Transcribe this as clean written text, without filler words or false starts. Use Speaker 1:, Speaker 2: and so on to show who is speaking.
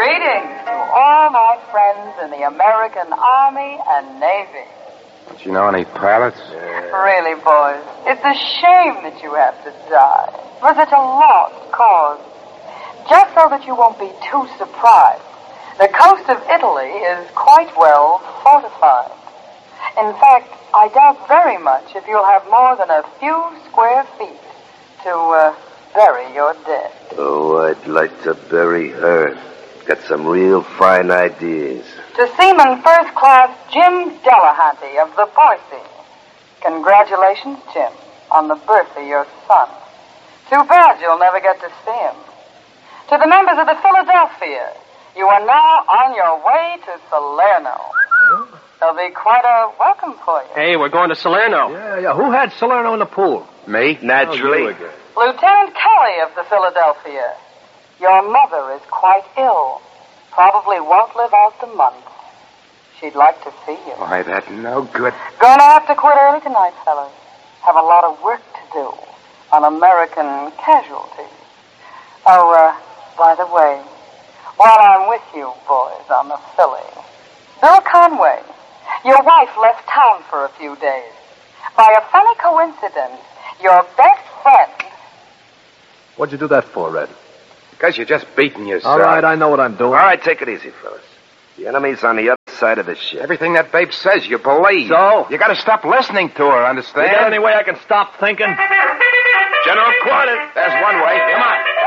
Speaker 1: Greetings to all my friends in the American Army and Navy.
Speaker 2: Don't you know any pilots?
Speaker 1: Really, boys, it's a shame that you have to die for such a lost cause. Just so that you won't be too surprised, the coast of Italy is quite well fortified. In fact, I doubt very much if you'll have more than a few square feet to bury your dead.
Speaker 3: Oh, I'd like to bury her. Got some real fine ideas.
Speaker 1: To Seaman First Class Jim Delahanty of the Parsi. Congratulations, Jim, on the birth of your son. Too bad you'll never get to see him. To the members of the Philadelphia, you are now on your way to Salerno. There'll be quite a welcome for you.
Speaker 4: Hey, we're going to Salerno.
Speaker 5: Yeah. Who had Salerno in the pool?
Speaker 2: Me?
Speaker 3: Naturally.
Speaker 1: Lieutenant Kelly of the Philadelphia. Your mother is quite ill. Probably won't live out the month. She'd like to see you.
Speaker 2: Why, that's no good.
Speaker 1: Gonna have to quit early tonight, fellas. Have a lot of work to do on American casualties. Oh, by the way, while I'm with you boys on the Philly, Bill Conway, your wife left town for a few days. By a funny coincidence, your best friend...
Speaker 5: What'd you do that for, Red?
Speaker 2: Because you're just beating yourself.
Speaker 5: All right, I know what I'm doing.
Speaker 3: All right, take it easy, fellas. The enemy's on the other side of the ship.
Speaker 2: Everything that babe says, you believe.
Speaker 5: So?
Speaker 2: You gotta stop listening to her,
Speaker 5: Is
Speaker 2: understand?
Speaker 5: there any way I can stop thinking?
Speaker 3: General quarters.
Speaker 2: There's one way. Come on.